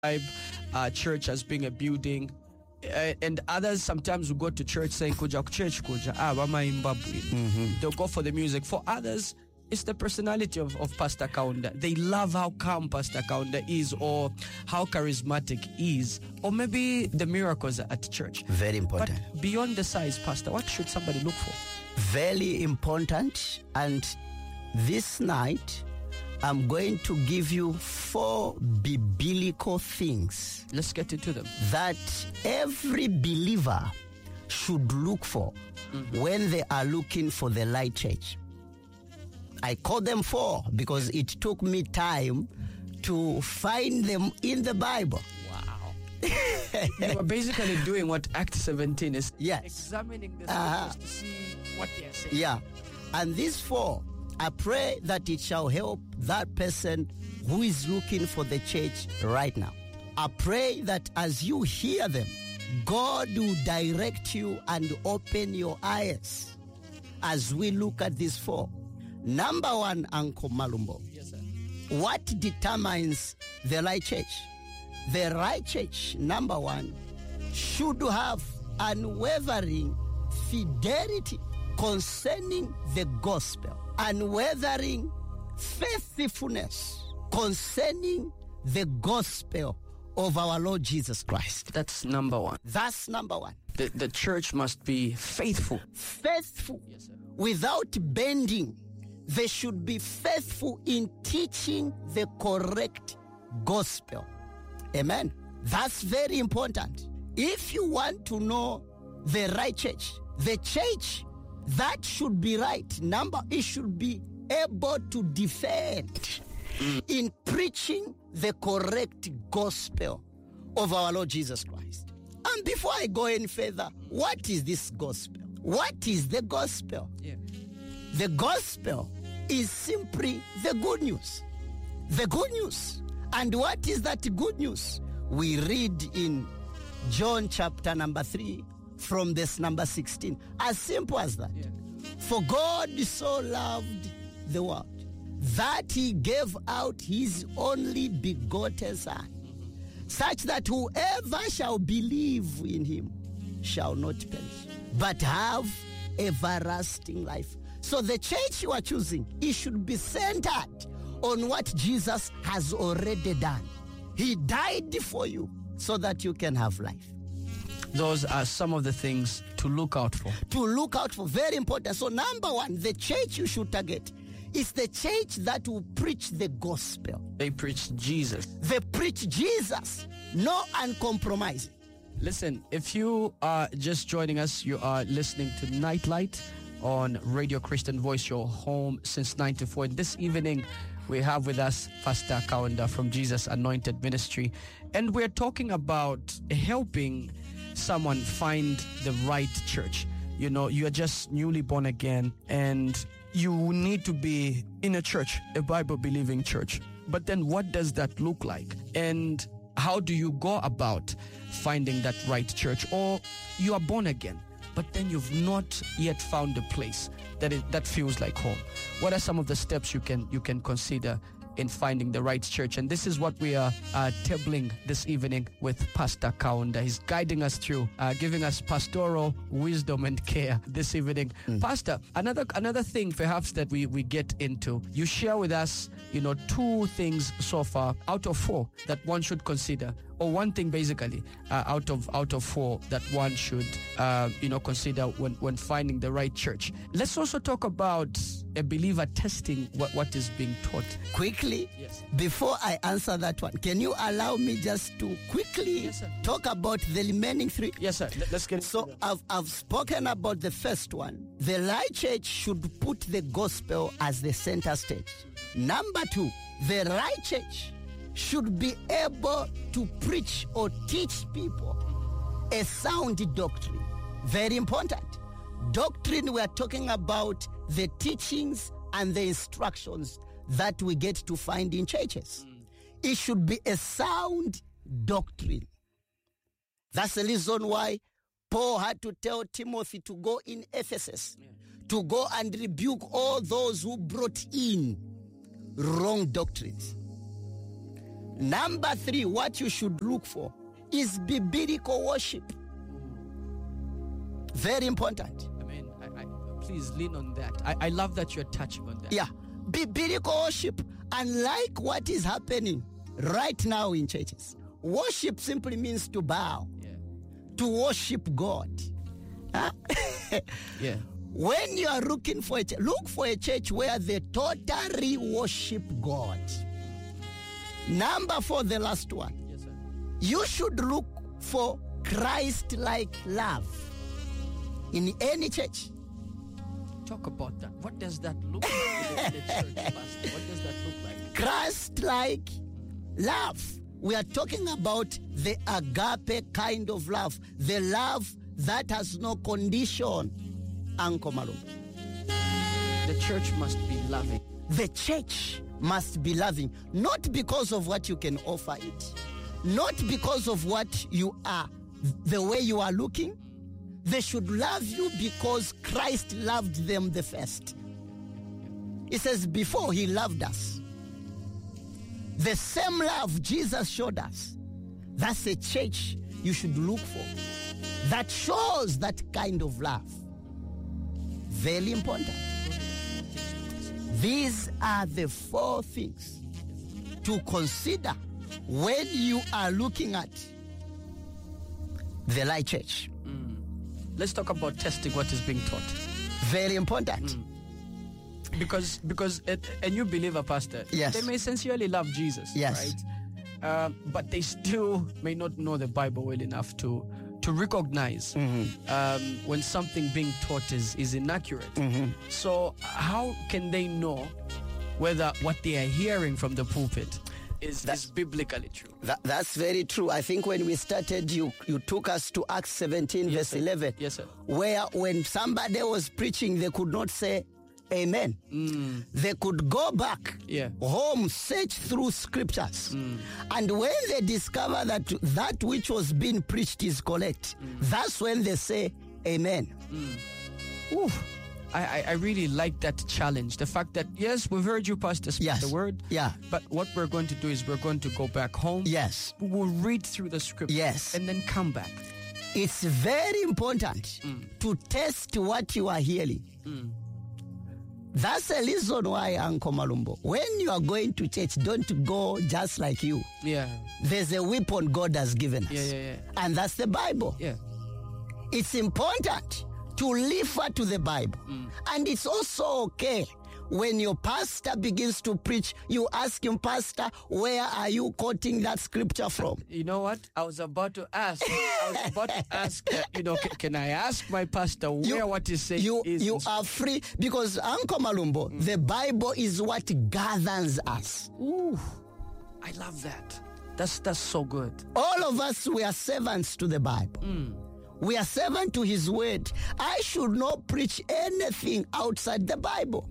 church as being a building. And others sometimes will go to church saying kuja church kuja they'll go for the music. For others, it's the personality of Pastor Kaunda. They love how calm Pastor Kaunda is, or how charismatic he is, or maybe the miracles at church. Very important. But beyond the size, Pastor, what should somebody look for? Very important. And this night, I'm going to give you 4 biblical things. Let's get into them. That every believer should look for when they are looking for the light church. I call them 4 because it took me time to find them in the Bible. Wow. You are basically doing what Act 17 is. Yes. Examining the scriptures to see what they are saying. Yeah. And these 4, I pray that it shall help that person who is looking for the church right now. I pray that as you hear them, God will direct you and open your eyes as we look at these 4. Number 1, Uncle Malumbo. Yes, sir. What determines the right church? The right church, number 1, should have unwavering fidelity concerning the gospel, unwavering faithfulness concerning the gospel of our Lord Jesus Christ. That's number 1. That's number 1. The church must be faithful. Faithful. Yes, sir. Without bending. They should be faithful in teaching the correct gospel. Amen. That's very important. If you want to know the right church, the church that should be right, it should be able to defend in preaching the correct gospel of our Lord Jesus Christ. And before I go any further, what is this gospel? What is the gospel? Yeah. The gospel is simply the good news. The good news. And what is that good news? We read in John chapter number 3 from this number 16. As simple as that. Yeah. For God so loved the world that he gave out his only begotten Son, such that whoever shall believe in him shall not perish, but have everlasting life. So the church you are choosing, it should be centered on what Jesus has already done. He died for you so that you can have life. Those are some of the things to look out for. To look out for, very important. So number 1, the church you should target is the church that will preach the gospel. They preach Jesus. They preach Jesus, no uncompromising. Listen, if you are just joining us, you are listening to Nightlight on Radio Christian Voice, your home since 94. And this evening, we have with us Pastor Kaunda from Jesus Anointed Ministry. And we're talking about helping someone find the right church. You know, you are just newly born again and you need to be in a church, a Bible-believing church. But then what does that look like? And how do you go about finding that right church? Or you are born again, but then you've not yet found a place that feels like home. What are some of the steps you can consider in finding the right church? And this is what we are tabling this evening with Pastor Kaunda. He's guiding us through, giving us pastoral wisdom and care this evening. Pastor, another thing perhaps that we get into, you share with us, 2 things so far out of 4 that one should consider, or one thing basically out of 4 that one should consider when finding the right church. Let's also talk about a believer testing what is being taught. Quickly, yes, before I answer that one, can you allow me just to quickly talk about the remaining 3? Yes, sir. Let's get so I've spoken about the first one. The right church should put the gospel as the center stage. Number 2, the right church should be able to preach or teach people a sound doctrine. Very important. Doctrine, we are talking about the teachings and the instructions that we get to find in churches. It should be a sound doctrine. That's the reason why Paul had to tell Timothy to go in Ephesus, to go and rebuke all those who brought in wrong doctrines. Number 3, what you should look for is biblical worship. Very important. I mean, please lean on that. I love that you're touching on that. Yeah, biblical worship. Unlike what is happening right now in churches, worship simply means to bow, to worship God. Huh? Yeah. When you are looking for look for a church where they totally worship God. Number 4, the last one. Yes, sir. You should look for Christ-like love in any church. Talk about that. What does that look like in the church, Pastor? What does that look like? Christ-like love. We are talking about the agape kind of love, the love that has no condition. Uncle Malum. The church must be loving. The church must be loving, not because of what you can offer it, not because of what you are, the way you are looking. They should love you because Christ loved them the first. It says before he loved us. The same love Jesus showed us. That's a church you should look for that shows that kind of love. Very important. These are the 4 things to consider when you are looking at the Light Church. Let's talk about testing what is being taught. Very important. Because a new believer, Pastor, yes, they may sincerely love Jesus, yes, right? But they still may not know the Bible well enough to recognize when something being taught is inaccurate. So how can they know whether what they are hearing from the pulpit is biblically true? That's very true. I think when we started, you took us to Acts 17, Yes, verse sir. 11, Yes, sir. where when somebody was preaching, they could not say amen. They could go back home, search through scriptures. And when they discover that which was being preached is correct, that's when they say amen. Oof. I really like that challenge. The fact that, yes, we've heard you, Pastor, speak the word. Yeah. But what we're going to do is we're going to go back home. Yes. We'll read through the scripture. Yes. And then come back. It's very important to test what you are hearing. That's the reason why, Uncle Malumbo, when you are going to church, don't go just like you. Yeah. There's a weapon God has given us. Yeah. And that's the Bible. Yeah. It's important to refer to the Bible. And it's also okay when your pastor begins to preach, you ask him, Pastor, where are you quoting that scripture from? You know what? I was about to ask. Can I ask my pastor where what he's saying is? You are free, because Uncle Malumbo, the Bible is what governs us. Ooh, I love that. That's so good. All of us, we are servants to the Bible. We are servant to his word. I should not preach anything outside the Bible.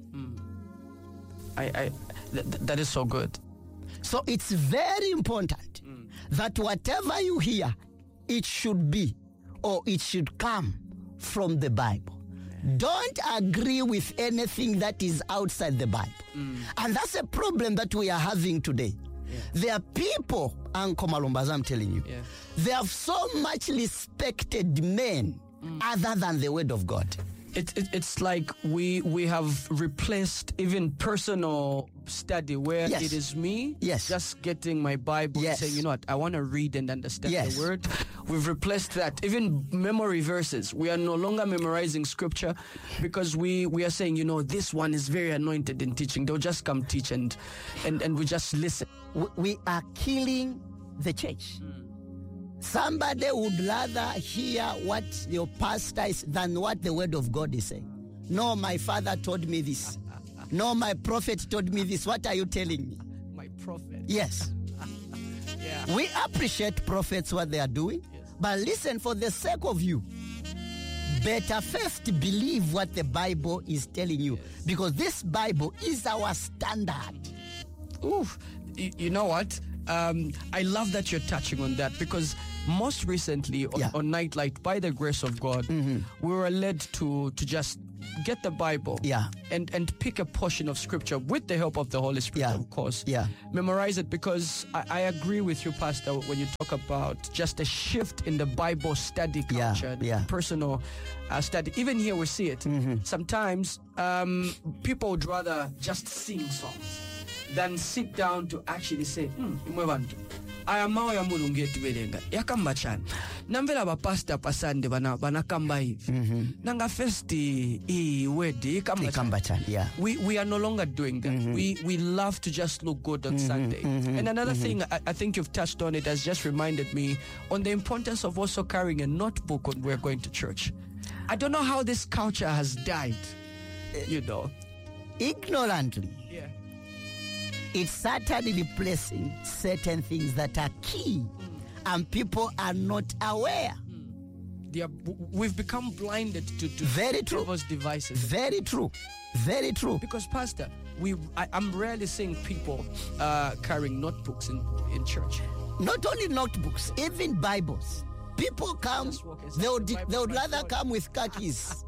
That is so good. So it's very important that whatever you hear, it should be or it should come from the Bible. Don't agree with anything that is outside the Bible. And that's a problem that we are having today. There are people, Uncle Malumba, as I'm telling you, they have so much respected men other than the word of God. It's like we have replaced even personal study where it is me just getting my Bible and saying, you know what, I want to read and understand the word. We've replaced that. Even memory verses. We are no longer memorizing scripture because we are saying, this one is very anointed in teaching. They'll just come teach and we just listen. We are killing the church. Somebody would rather hear what your pastor is than what the word of God is saying. No, my father told me this. No, my prophet told me this. What are you telling me? My prophet. Yes. We appreciate prophets, what they are doing. But listen, for the sake of you, better first believe what the Bible is telling you. Because this Bible is our standard. Ooh, you know what? I love that you're touching on that, because most recently on Nightlight, by the grace of God, we were led to just get the Bible, and pick a portion of Scripture with the help of the Holy Spirit, of course. Memorize it, because I agree with you, Pastor, when you talk about just a shift in the Bible study culture, personal study. Even here we see it. Sometimes people would rather just sing songs than sit down to actually say, ayamawo ya mulungu etubelenga yakamba chani namvera abapasta pasande banakamba hivi nanga festi wedi ikamba chani. We are no longer doing that. We love to just look good on Sunday. And another thing, I think you've touched on it, has just reminded me on the importance of also carrying a notebook when we're going to church. I don't know how this culture has died, ignorantly. It's certainly replacing certain things that are key, and people are not aware. We've become blinded to very true those devices. Very true. Because, Pastor, I'm rarely seeing people carrying notebooks in church. Not only notebooks, even Bibles. People come, they would rather come with khakis.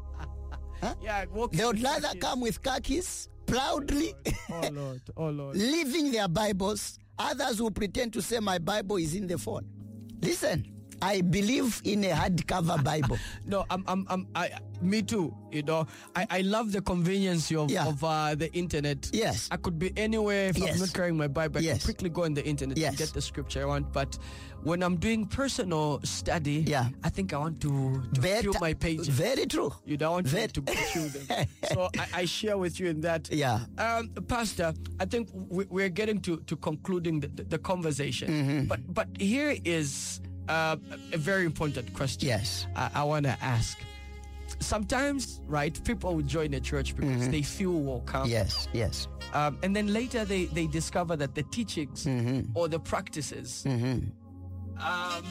They would rather come with khakis, proudly, oh Lord, leaving their Bibles. Others will pretend to say my Bible is in the phone. Listen, I believe in a hardcover Bible. No, me too. I love the convenience of the internet. Yes, I could be anywhere. If I'm not carrying my Bible, I can quickly go on the internet and get the scripture I want. But when I'm doing personal study, I think I want to fill my pages. Very true. You don't want to go through them. So I share with you in that. Pastor, I think we're getting to concluding the conversation. But here is a very important question. Yes, I want to ask. Sometimes, right, people will join a church because they feel welcome. Yes. And then later they discover that the teachings or the practices, they are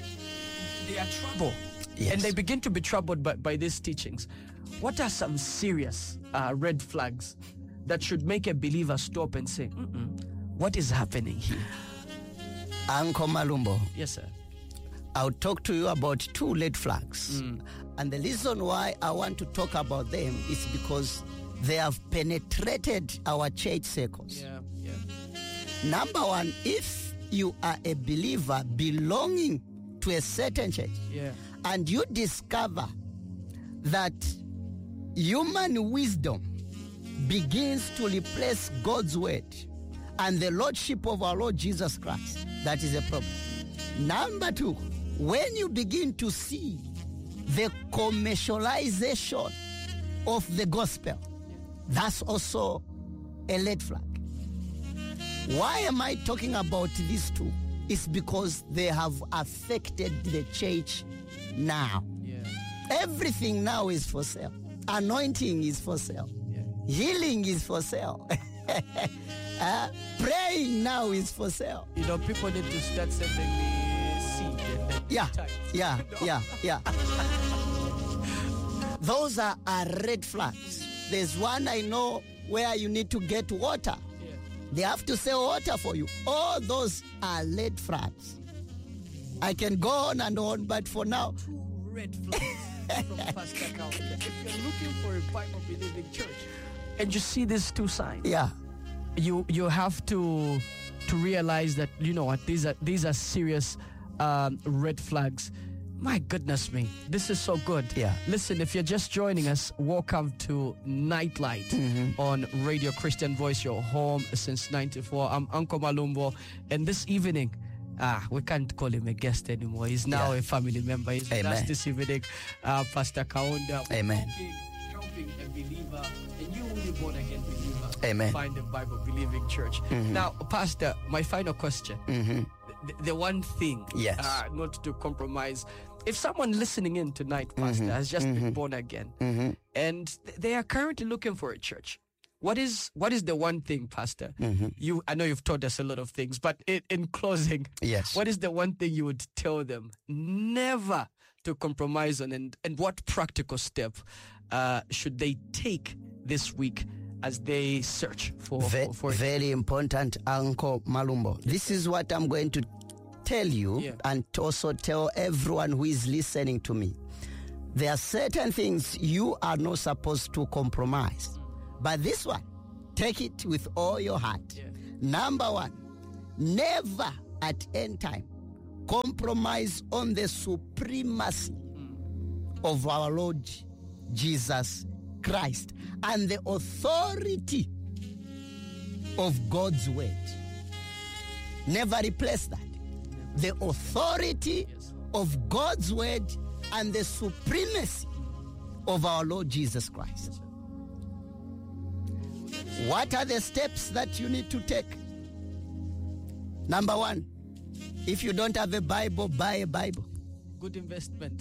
trouble. And they begin to be troubled by these teachings. What are some serious red flags that should make a believer stop and say, what is happening here? Uncle Malumbo. Yes, sir. I'll talk to you about 2 red flags. And the reason why I want to talk about them is because they have penetrated our church circles. Number 1, if you are a believer belonging to a certain church, and you discover that human wisdom begins to replace God's word and the lordship of our Lord Jesus Christ, that is a problem. Number 2, when you begin to see the commercialization of the gospel, that's also a red flag. Why am I talking about these 2? It's because they have affected the church now. Everything now is for sale. Anointing is for sale. Healing is for sale. Praying now is for sale. People need to start sending me seed. Yeah. Those are red flags. There's one I know where you need to get water. They have to sell water for you. All those are red flags. I can go on and on, but for now, 2 red flags from Pastor Kaunda. If you're looking for a Bible-believing church and you see these 2 signs, you have to realize that, you know what, these are serious red flags. My goodness me, this is so good. Listen, if you're just joining us, welcome to Nightlight on Radio Christian Voice, your home since 94. I'm Uncle Malumbo, and this evening, we can't call him a guest anymore. He's now a family member. He's with us this evening, Pastor Kaunda. Amen. Helping a believer, a newly born again believer, Amen, find a Bible-believing church. Now, Pastor, my final question. The one thing, not to compromise. If someone listening in tonight, Pastor, has just been born again, and they are currently looking for a church, what is the one thing, Pastor? I know you've taught us a lot of things, but in closing, what is the one thing you would tell them never to compromise on, and what practical step should they take this week as they search for very important, Uncle Malumbo. This is what I'm going to tell you and also tell everyone who is listening to me. There are certain things you are not supposed to compromise. But this one, take it with all your heart. Yeah. Number one, never at any time compromise on the supremacy of our Lord Jesus Christ and the authority of God's word. Never replace that. The authority of God's word and the supremacy of our Lord Jesus Christ. What are the steps that you need to take? Number one, if you don't have a Bible, buy a Bible. Good investment.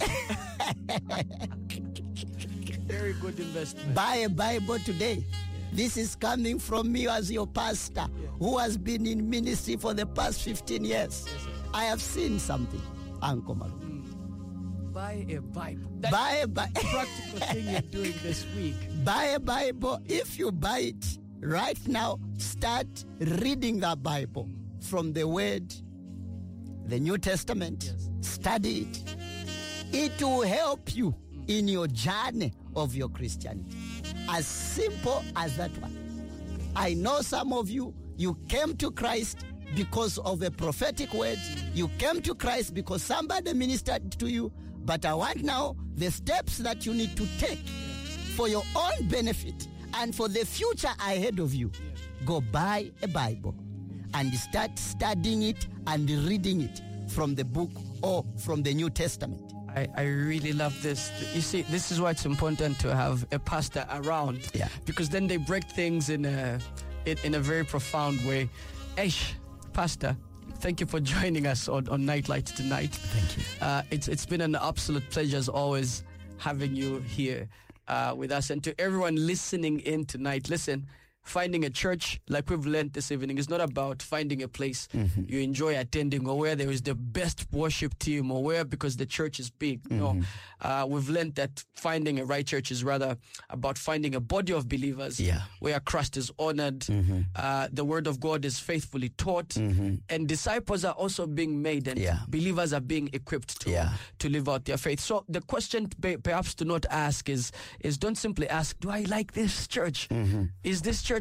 Very good investment. Buy a Bible today. Yeah. This is coming from me as your pastor, who has been in ministry for the past 15 years. Yes, I have seen something, Uncle Malu. Buy a Bible. Buy a Bible. Practical thing you're doing this week. Buy a Bible. If you buy it right now, start reading that Bible from the Word, the New Testament. Yes. Study it. It will help you in your journey of your Christianity. As simple as that one. I know some of you came to Christ because of a prophetic word. You came to Christ because somebody ministered to you. But I want now the steps that you need to take for your own benefit and for the future ahead of you. Go buy a Bible and start studying it and reading it from the book or from the New Testament. I really love this. You see, this is why it's important to have a pastor around. Yeah. Because then they break things in a very profound way. Eish, Pastor, thank you for joining us on Nightlight tonight. Thank you. It's been an absolute pleasure as always having you here with us. And to everyone listening in tonight, listen, finding a church, like we've learned this evening, is not about finding a place you enjoy attending or where there is the best worship team or where because the church is big. No, we've learned that finding a right church is rather about finding a body of believers where Christ is honored, the word of God is faithfully taught, and disciples are also being made, and believers are being equipped to live out their faith. So the question perhaps to not ask is don't simply ask, do I like this church? Is this church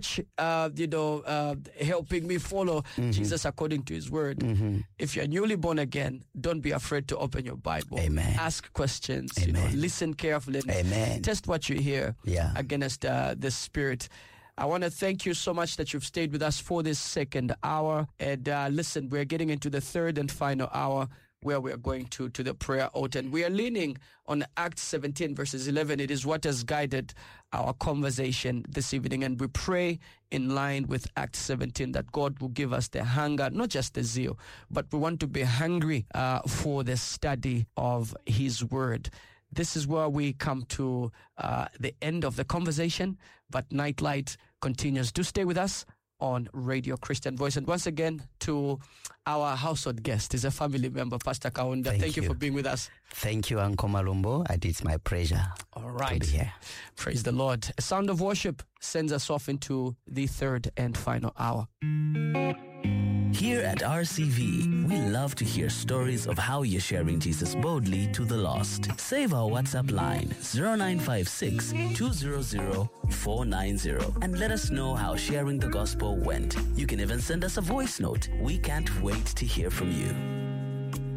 helping me follow Jesus according to his word? If you're newly born again, don't be afraid to open your Bible. Amen. Ask questions. Amen. Listen carefully. And Amen. test what you hear against the Spirit. I want to thank you so much that you've stayed with us for this second hour. And listen, we're getting into the third and final hour, where we are going to the prayer altar. And we are leaning on Acts 17 verses 11. It is what has guided our conversation this evening. And we pray in line with Acts 17 that God will give us the hunger, not just the zeal, but we want to be hungry for the study of his word. This is where we come to the end of the conversation, but Nightlight continues. Do stay with us on Radio Christian Voice. And once again, to our household guest, is a family member, Pastor Kaunda. Thank you for being with us. Thank you, Uncle Malumbo, and it's my pleasure to be here. Praise the Lord. A sound of worship sends us off into the third and final hour. Here at RCV, we love to hear stories of how you're sharing Jesus boldly to the lost. Save our WhatsApp line 0956 200 490 and let us know how sharing the gospel went. You can even send us a voice note. We can't wait to hear from you.